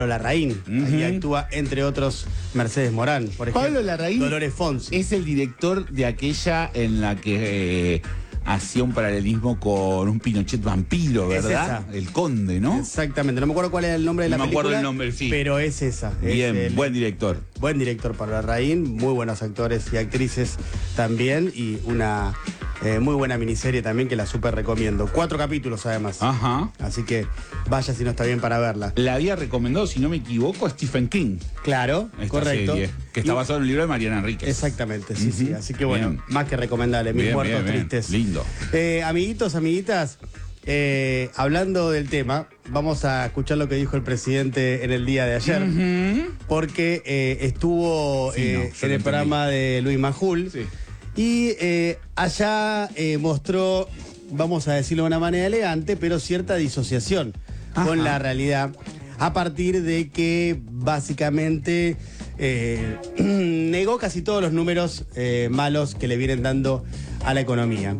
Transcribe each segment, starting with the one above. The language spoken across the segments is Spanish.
Larraín. Y actúa, entre otros, Mercedes Morán, por ejemplo. Pablo Larraín Dolores Fonsi. es el director de aquella en la que hacía un paralelismo con un Pinochet vampiro, ¿verdad? El Conde, ¿no? Exactamente. No me acuerdo cuál era el nombre de la película. No me acuerdo el nombre, sí. Pero es esa. Bien, buen director. Buen director, Pablo Larraín. Muy buenos actores y actrices también. Y una muy buena miniserie también que la súper recomiendo. 4 capítulos además. Ajá. Así que vaya si no está bien para verla. La había recomendado, si no me equivoco, a Stephen King. Claro, Esta correcto. serie, que está basado en el libro de Mariana Enríquez. Exactamente, sí, sí. Así que bueno, Bien. más que recomendable. Mis Bien, muertos bien, bien. tristes. Lindo. Amiguitos, amiguitas, hablando del tema, vamos a escuchar lo que dijo el presidente en el día de ayer. Porque estuvo Sí, no, yo en lo el programa de Luis Majul. Sí. Y allá mostró, vamos a decirlo de una manera elegante, pero cierta disociación con la realidad, a partir de que básicamente negó casi todos los números malos que le vienen dando a la economía.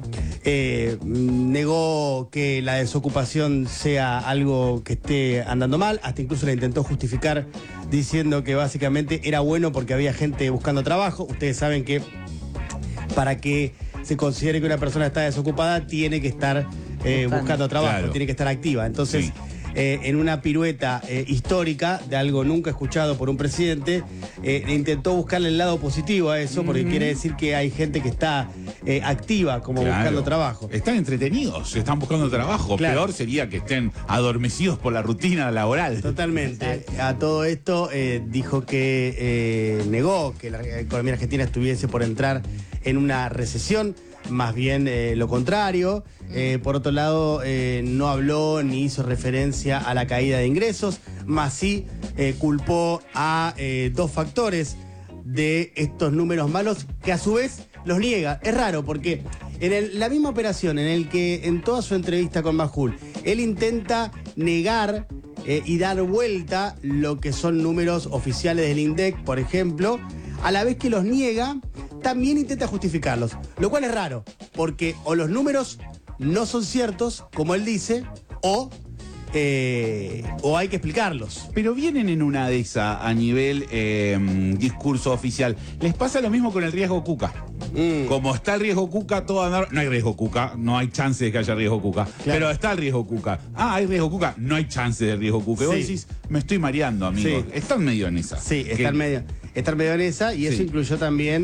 Negó que la desocupación sea algo que esté andando mal, hasta incluso la intentó justificar diciendo que básicamente era bueno porque había gente buscando trabajo. Ustedes saben que para que se considere que una persona está desocupada, tiene que estar buscando trabajo, claro. tiene que estar activa. Entonces, Sí. En una pirueta histórica de algo nunca escuchado por un presidente, intentó buscarle el lado positivo a eso, porque quiere decir que hay gente que está activa, como Claro. buscando trabajo. Están entretenidos, están buscando trabajo. Claro. Peor sería que estén adormecidos por la rutina laboral. Totalmente. A todo esto dijo que negó que la economía argentina estuviese por entrar en una recesión, más bien lo contrario. Por otro lado, no habló ni hizo referencia a la caída de ingresos, más sí culpó a 2 factores de estos números malos que a su vez los niega. Es raro porque en la misma operación en el que en toda su entrevista con Majul, él intenta negar y dar vuelta lo que son números oficiales del INDEC, por ejemplo, a la vez que los niega, también intenta justificarlos. Lo cual es raro, porque o los números no son ciertos, como él dice, o hay que explicarlos. Pero vienen en una de esas a nivel discurso oficial. ¿Les pasa lo mismo con el riesgo Cuca? Como está el riesgo Cuca, no hay riesgo Cuca, no hay chance de que haya riesgo Cuca. Claro. Pero está el riesgo Cuca. Ah, hay riesgo Cuca, no hay chance de riesgo Cuca. Y vos Sí. decís, me estoy mareando, amigo. Sí. Están medio en esa. Sí, Que- estar medio en esa, y eso Sí. incluyó también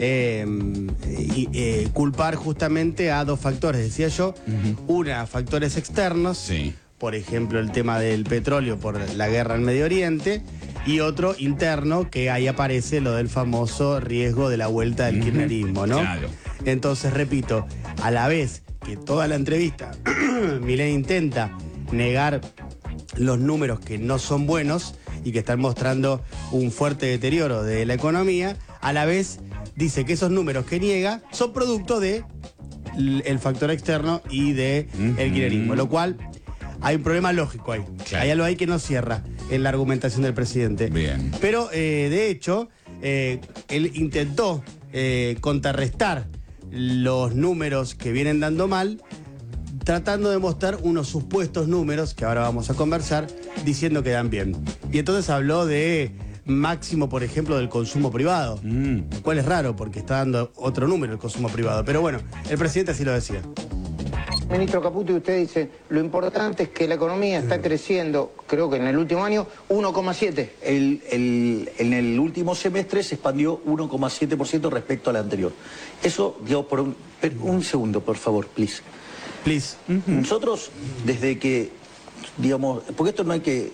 culpar justamente a 2 factores, decía yo. Una, factores externos. Sí. Por ejemplo, el tema del petróleo por la guerra en Medio Oriente, y otro interno, que ahí aparece lo del famoso riesgo de la vuelta del kirchnerismo, ¿no? Claro. Entonces, repito, a la vez que toda la entrevista Milei intenta negar los números que no son buenos y que están mostrando un fuerte deterioro de la economía, a la vez dice que esos números que niega son producto de el factor externo y de el kirchnerismo, lo cual hay un problema lógico ahí. Claro. Hay algo ahí que no cierra en la argumentación del presidente. Bien. Pero, de hecho, él intentó contrarrestar los números que vienen dando mal, tratando de mostrar unos supuestos números, que ahora vamos a conversar, diciendo que dan bien. Y entonces habló de máximo, por ejemplo, del consumo privado, lo cual es raro porque está dando otro número el consumo privado. Pero bueno, el presidente así lo decía. Ministro Caputo, y usted dice, lo importante es que la economía está creciendo, creo que en el último año, 1,7. En el último semestre se expandió 1,7% respecto al anterior. Eso, digo, un segundo, por favor, please. Please. Nosotros, desde que, digamos, porque esto no hay que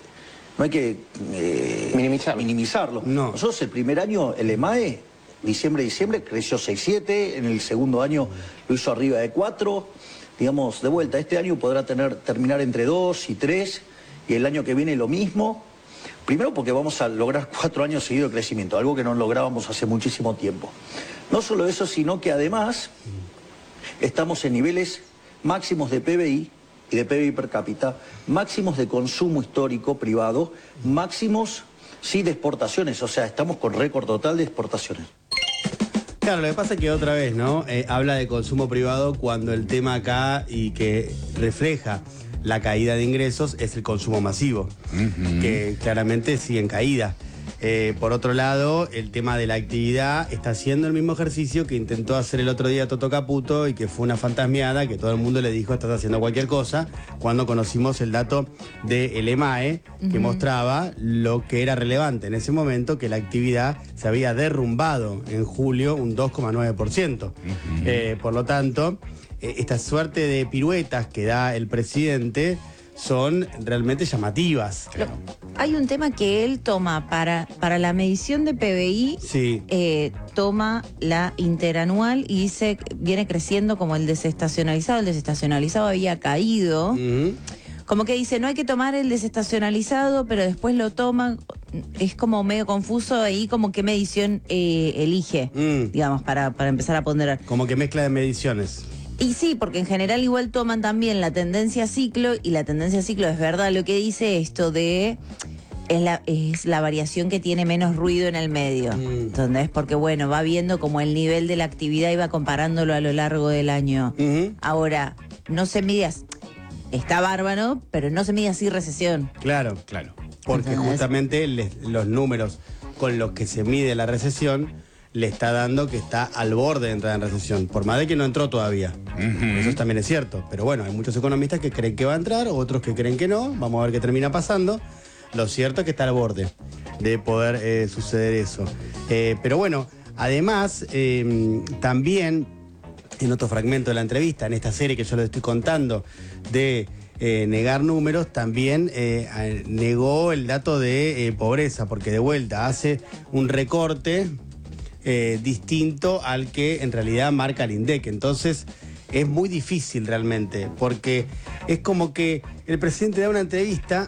minimizarlo. No. Nosotros el primer año, el EMAE, diciembre, creció 6,7, en el segundo año lo hizo arriba de 4. Digamos, de vuelta, este año podrá terminar entre 2 y 3, y el año que viene lo mismo. Primero porque vamos a lograr 4 años seguidos de crecimiento, algo que no lográbamos hace muchísimo tiempo. No solo eso, sino que además estamos en niveles máximos de PBI y de PBI per cápita, máximos de consumo histórico privado, máximos, sí, de exportaciones, o sea, estamos con récord total de exportaciones. Claro, lo que pasa es que otra vez, ¿no? Habla de consumo privado cuando el tema acá, y que refleja la caída de ingresos es el consumo masivo, que claramente sigue en caída. Por otro lado, el tema de la actividad está haciendo el mismo ejercicio que intentó hacer el otro día Toto Caputo y que fue una fantasmeada, que todo el mundo le dijo estás haciendo cualquier cosa, cuando conocimos el dato del EMAE que mostraba lo que era relevante en ese momento, que la actividad se había derrumbado en julio un 2,9%. Por lo tanto, esta suerte de piruetas que da el presidente son realmente llamativas. Hay un tema que él toma para la medición de PBI, Sí. toma la interanual y dice que viene creciendo como el desestacionalizado. El desestacionalizado había caído. Como que dice, no hay que tomar el desestacionalizado, pero después lo toman. Es como medio confuso ahí, como qué medición elige, digamos, para empezar a ponderar. Como que mezcla de mediciones. Y sí, porque en general igual toman también la tendencia ciclo, y la tendencia ciclo es verdad lo que dice esto de es la variación que tiene menos ruido en el medio. ¿Entendés? Porque bueno, va viendo como el nivel de la actividad y va comparándolo a lo largo del año. Ahora, no se mide, está bárbaro, pero no se mide así recesión. Claro. Porque justamente los números con los que se mide la recesión le está dando que está al borde de entrar en recesión, por más de que no entró todavía. Eso también es cierto. Pero bueno, hay muchos economistas que creen que va a entrar, otros que creen que no. Vamos a ver qué termina pasando. Lo cierto es que está al borde de poder suceder eso. Pero bueno, además, también en otro fragmento de la entrevista, en esta serie que yo les estoy contando, de negar números, también negó el dato de pobreza, porque de vuelta hace un recorte distinto al que en realidad marca el INDEC. Entonces es muy difícil realmente, porque es como que el presidente da una entrevista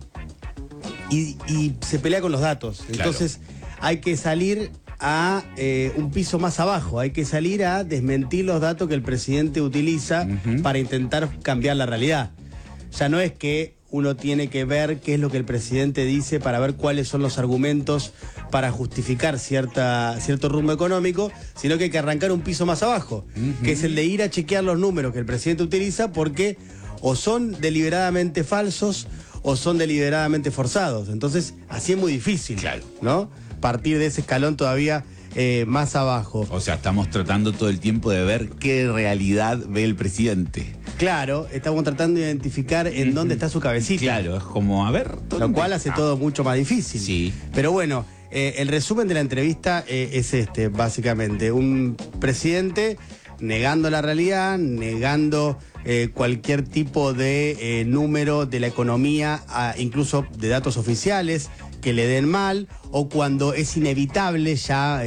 y se pelea con los datos. Entonces hay que salir a un piso más abajo, hay que salir a desmentir los datos que el presidente utiliza para intentar cambiar la realidad. Ya no es que uno tiene que ver qué es lo que el presidente dice para ver cuáles son los argumentos para justificar cierto rumbo económico, sino que hay que arrancar un piso más abajo, que es el de ir a chequear los números que el presidente utiliza, porque o son deliberadamente falsos o son deliberadamente forzados. Entonces, así es muy difícil, ¿no? Partir de ese escalón todavía más abajo. O sea, estamos tratando todo el tiempo de ver qué realidad ve el presidente. Claro, estamos tratando de identificar en dónde está su cabecita. Claro, es como, a ver... Lo cual hace todo mucho más difícil. Sí. Pero bueno, el resumen de la entrevista es básicamente. Un presidente negando la realidad, negando cualquier tipo de número de la economía, incluso de datos oficiales que le den mal, o cuando es inevitable ya,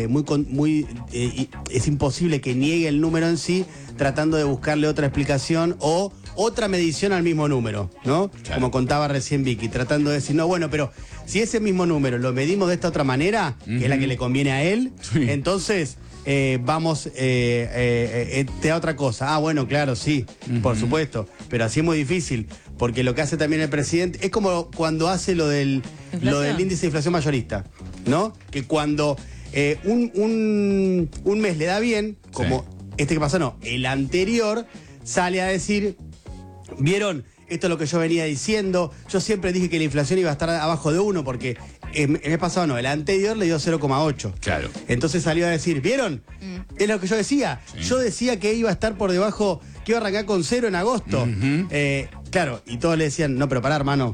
es imposible que niegue el número en sí, tratando de buscarle otra explicación o otra medición al mismo número, ¿no? Como contaba recién Vicky, tratando de decir, no, bueno, pero si ese mismo número lo medimos de esta otra manera, que es la que le conviene a él, entonces vamos a otra cosa. Ah, bueno, claro, sí, por supuesto, pero así es muy difícil, porque lo que hace también el presidente es como cuando hace lo del índice de inflación mayorista, ¿no? Que cuando un mes le da bien, como este que pasó, no, el anterior, sale a decir, ¿vieron? Esto es lo que yo venía diciendo. Yo siempre dije que la inflación iba a estar abajo de 1 porque el mes pasado no, el anterior le dio 0,8. Claro. Entonces salió a decir, ¿vieron? Es lo que yo decía. Sí. Yo decía que iba a estar por debajo, que iba a arrancar con 0 en agosto. Claro, y todos le decían, no, pero pará, hermano.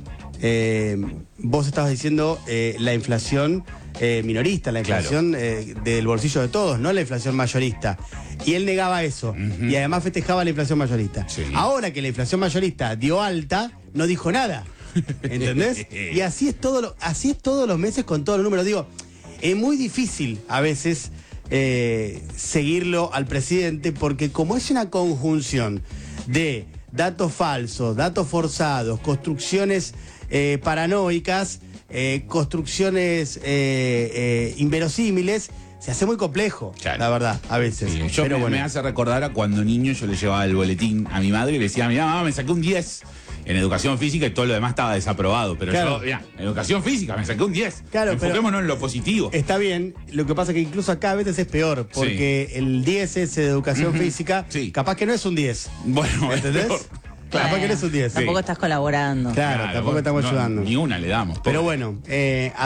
Vos estabas diciendo la inflación minorista, la inflación del bolsillo de todos, no la inflación mayorista. Y él negaba eso. Y además festejaba la inflación mayorista. Sí. Ahora que la inflación mayorista dio alta, no dijo nada. ¿Entendés? Y así es todos los meses con todos los números. Digo, es muy difícil a veces seguirlo al presidente, porque como es una conjunción de datos falsos, datos forzados, construcciones paranoicas, construcciones inverosímiles, se hace muy complejo, la verdad, a veces. Sí, me hace recordar a cuando niño yo le llevaba el boletín a mi madre y le decía, mira, mamá, me saqué un 10 en educación física y todo lo demás estaba desaprobado. Pero yo, mira, en educación física me saqué un 10. Claro, enfoquémonos en lo positivo. Está bien, lo que pasa es que incluso acá a veces es peor, porque el 10 ese de educación física, capaz que no es un 10. Bueno, ¿entendés? Claro, porque eres un 10. Tampoco estás colaborando. Claro, tampoco estamos ayudando. Ni una le damos. Pero bueno,